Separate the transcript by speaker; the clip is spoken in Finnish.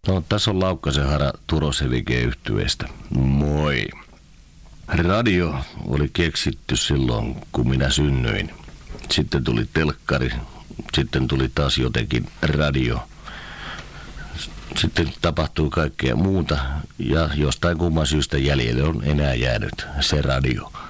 Speaker 1: No, tässä on Laukkasen Hara Turosevike-yhtyeestä. Moi. Radio oli keksitty silloin, kun minä synnyin. Sitten tuli telkkari, sitten tuli taas jotenkin radio. Sitten tapahtui kaikkea muuta ja jostain kumman syystä jäljelle on enää jäänyt se radio.